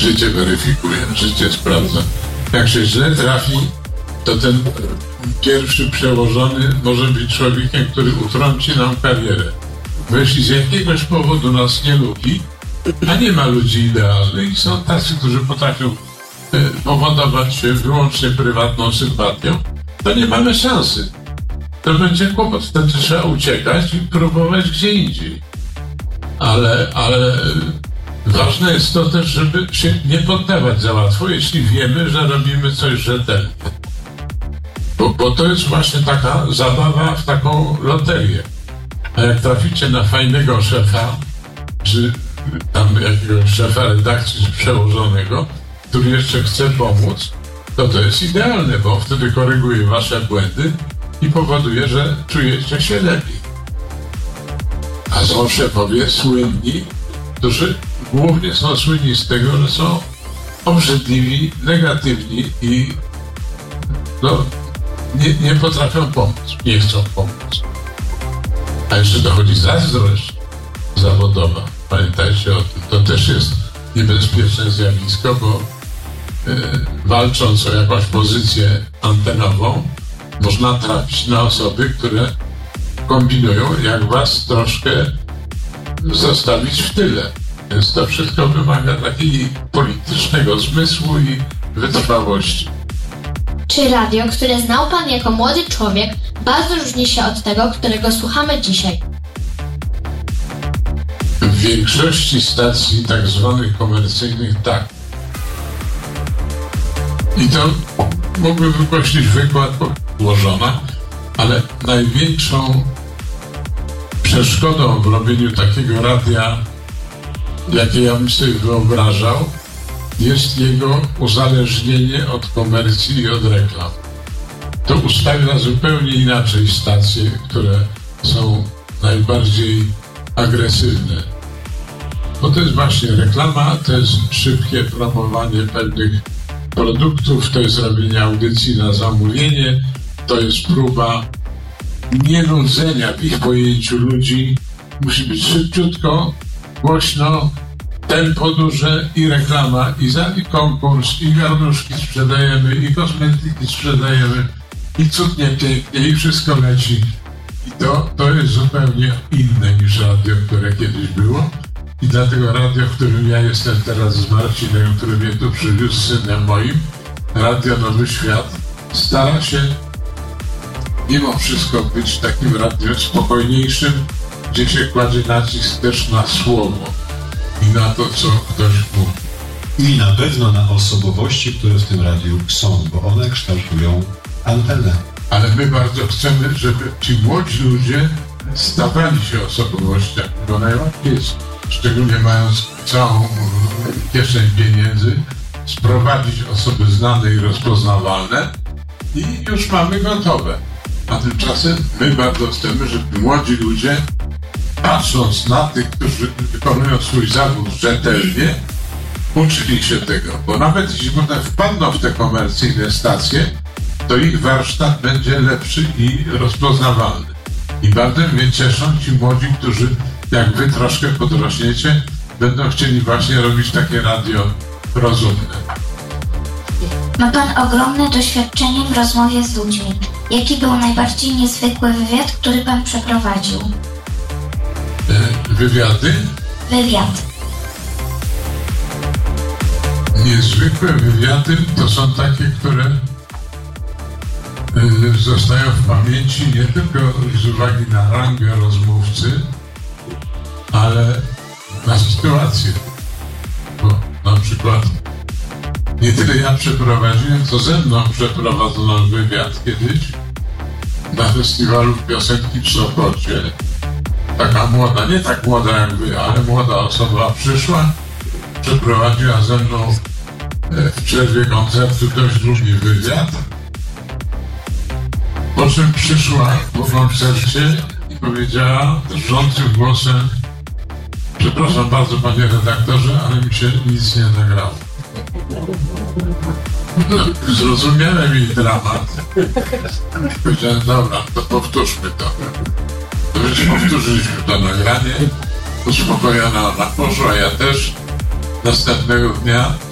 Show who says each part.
Speaker 1: życie weryfikuje, życie sprawdza. Jak się źle trafi, to ten pierwszy przełożony może być człowiekiem, który utrąci nam karierę. Bo jeśli z jakiegoś powodu nas nie lubi, a nie ma ludzi idealnych, są tacy, którzy potrafią powodować się wyłącznie prywatną sympatią, to nie mamy szansy. To będzie kłopot. Wtedy trzeba uciekać i próbować gdzie indziej. Ale ważne jest to też, żeby się nie poddawać za łatwo, jeśli wiemy, że robimy coś rzetelnie. Bo to jest właśnie taka zabawa w taką loterię. A jak traficie na fajnego szefa, czy tam jakiegoś szefa redakcji, czy przełożonego, który jeszcze chce pomóc, to jest idealne, bo wtedy koryguje wasze błędy i powoduje, że czujecie się lepiej. A są szefowie słynni, którzy głównie są słynni z tego, że są obrzydliwi, negatywni i nie potrafią pomóc, nie chcą pomóc. A jeszcze dochodzi zazdrość zawodowa. Pamiętajcie o tym. To też jest niebezpieczne zjawisko, bo walcząc o jakąś pozycję antenową, można trafić na osoby, które kombinują, jak was troszkę zostawić w tyle. Więc to wszystko wymaga takiego politycznego zmysłu i wytrwałości.
Speaker 2: Czy radio, które znał pan jako młody człowiek, bardzo różni się od tego, którego słuchamy dzisiaj?
Speaker 1: W większości stacji tak zwanych komercyjnych tak. I to mógłbym wygłosić wykład położona, ale największą przeszkodą w robieniu takiego radia, jakie ja bym sobie wyobrażał, jest jego uzależnienie od komercji i od reklam. To ustawia zupełnie inaczej stacje, które są najbardziej agresywne. Bo to jest właśnie reklama, to jest szybkie promowanie pewnych produktów, to jest robienie audycji na zamówienie, to jest próba nienudzenia w ich pojęciu ludzi. Musi być szybciutko, głośno, tempo duże i reklama, i konkurs, i garnuszki sprzedajemy, i kosmetyki sprzedajemy, i cudnie pięknie, i wszystko leci. I to jest zupełnie inne niż radio, które kiedyś było. I dlatego radio, w którym ja jestem teraz z Marcinem, który mnie tu przywiózł z synem moim, Radio Nowy Świat, stara się mimo wszystko być takim radiem spokojniejszym, gdzie się kładzie nacisk też na słowo i na to, co ktoś mówi.
Speaker 3: I na pewno na osobowości, które w tym radiu są, bo one kształtują antenę.
Speaker 1: Ale my bardzo chcemy, żeby ci młodzi ludzie stawali się osobowościami, bo najłatwiej jest, szczególnie mając całą kieszeń pieniędzy, sprowadzić osoby znane i rozpoznawalne i już mamy gotowe. A tymczasem my bardzo chcemy, żeby młodzi ludzie, patrząc na tych, którzy wykonują swój zawód rzetelnie, uczyli się tego. Bo nawet jeśli potem wpadną w te komercyjne stacje, to ich warsztat będzie lepszy i rozpoznawalny. I bardzo mnie cieszą ci młodzi, którzy jak wy troszkę podrośniecie, będą chcieli właśnie robić takie radio rozumne.
Speaker 4: Ma pan ogromne doświadczenie w rozmowie z ludźmi. Jaki był najbardziej niezwykły wywiad, który pan przeprowadził?
Speaker 1: Wywiady?
Speaker 4: Wywiad.
Speaker 1: Niezwykłe wywiady to są takie, które zostają w pamięci nie tylko z uwagi na rangę rozmówcy, ale na sytuację. Bo na przykład nie tyle ja przeprowadziłem, co ze mną przeprowadzono wywiad kiedyś na festiwalu piosenki w Sopocie. Taka młoda, nie tak młoda jak wy, ale młoda osoba przyszła, przeprowadziła ze mną w przerwie koncertu dość długi wywiad, po czym przyszła po koncercie i powiedziała drżącym głosem: przepraszam bardzo, panie redaktorze, ale mi się nic nie nagrało. No, zrozumiałem jej dramat. Powiedziałem: dobra, to powtórzmy to. To już powtórzyliśmy to nagranie. Uspokojona ona poszła, ja też. Następnego dnia